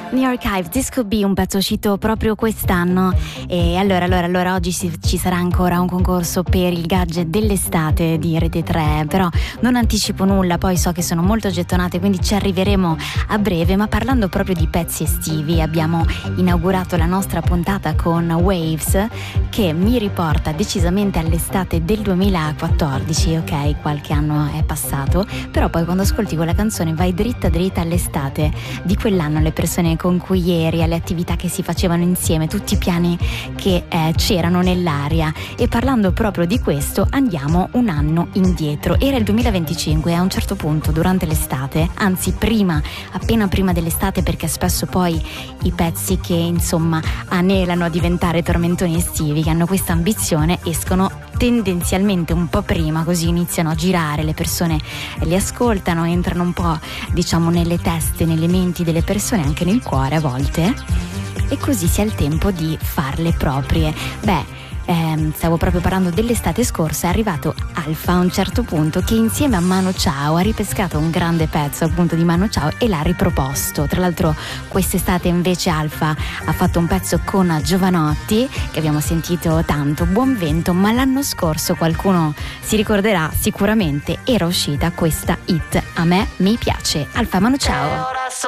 The Archive, This Could Be, un pezzo uscito proprio quest'anno. E allora oggi ci sarà ancora un concorso per il gadget dell'estate di Rete 3, però non anticipo nulla, poi so che sono molto gettonate, quindi ci arriveremo a breve. Ma parlando proprio di pezzi estivi, abbiamo inaugurato la nostra puntata con Waves, che mi riporta decisamente all'estate del 2014, ok, qualche anno è passato, però poi quando ascolti quella canzone vai dritta all'estate di quell'anno, le persone con cui eri, alle attività che si facevano insieme, tutti i piani che c'erano nell'aria. E parlando proprio di questo, andiamo un anno indietro. Era il 2025 e a un certo punto durante l'estate, anzi appena prima dell'estate, perché spesso poi i pezzi che insomma anelano a diventare tormentoni estivi, che hanno questa ambizione, escono tendenzialmente un po' prima, così iniziano a girare, le persone li ascoltano, entrano un po', diciamo, nelle teste, nelle menti delle persone, anche nel cuore a volte, e così si ha il tempo di farle proprie. Stavo proprio parlando dell'estate scorsa, è arrivato Alfa a un certo punto, che insieme a Manu Chao ha ripescato un grande pezzo appunto di Manu Chao e l'ha riproposto. Tra l'altro quest'estate invece Alfa ha fatto un pezzo con Giovanotti che abbiamo sentito tanto, Buon Vento, ma l'anno scorso qualcuno si ricorderà sicuramente era uscita questa hit, A me mi piace, Alfa, Manu Chao.